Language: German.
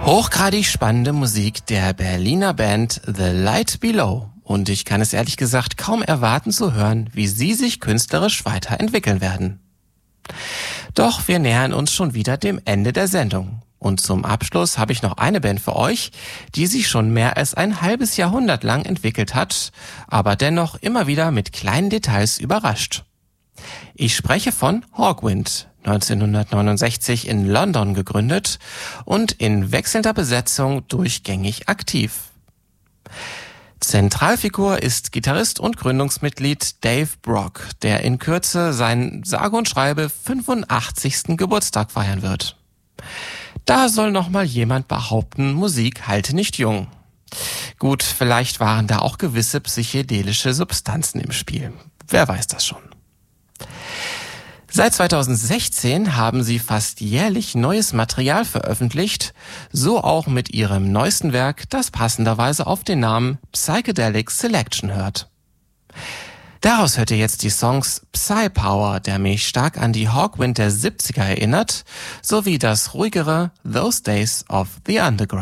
Hochgradig spannende Musik der Berliner Band The Light Below. Und ich kann es ehrlich gesagt kaum erwarten zu hören, wie sie sich künstlerisch weiterentwickeln werden. Doch wir nähern uns schon wieder dem Ende der Sendung. Und zum Abschluss habe ich noch eine Band für euch, die sich schon mehr als ein halbes Jahrhundert lang entwickelt hat, aber dennoch immer wieder mit kleinen Details überrascht. Ich spreche von Hawkwind, 1969 in London gegründet und in wechselnder Besetzung durchgängig aktiv. Zentralfigur ist Gitarrist und Gründungsmitglied Dave Brock, der in Kürze seinen sage und schreibe 85. Geburtstag feiern wird. Da soll noch mal jemand behaupten, Musik halte nicht jung. Gut, vielleicht waren da auch gewisse psychedelische Substanzen im Spiel. Wer weiß das schon. Seit 2016 haben sie fast jährlich neues Material veröffentlicht, so auch mit ihrem neuesten Werk, das passenderweise auf den Namen Psychedelic Selection hört. Daraus hört ihr jetzt die Songs Psy Power, der mich stark an die Hawkwind der 70er erinnert, sowie das ruhigere Those Days of the Underground.